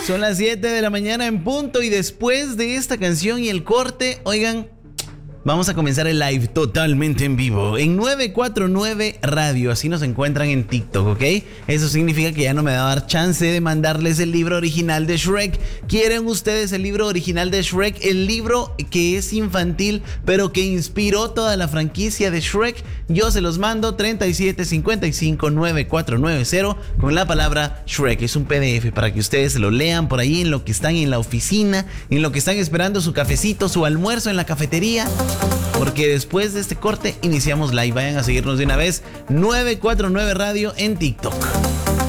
Son las 7 de la mañana en punto y después de esta canción y el corte, oigan, vamos a comenzar el live totalmente en vivo en 949 Radio. Así nos encuentran en TikTok, ¿ok? Eso significa que ya no me va a dar chance de mandarles el libro original de Shrek. ¿Quieren ustedes el libro original de Shrek? El libro que es infantil, pero que inspiró toda la franquicia de Shrek. Yo se los mando 37559490 con la palabra Shrek. Es un PDF para que ustedes se lo lean por ahí en lo que están en la oficina, en lo que están esperando su cafecito, su almuerzo en la cafetería. Porque después de este corte iniciamos live. Vayan a seguirnos de una vez. 949 Radio en TikTok.